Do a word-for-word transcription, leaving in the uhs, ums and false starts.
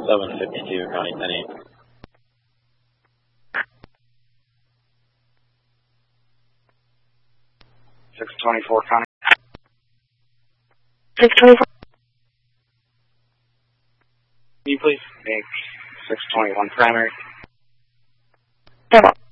seven fifty-two, County ten eight. six twenty-four, County. six twenty-four. Can you please make six twenty-one primary? Several.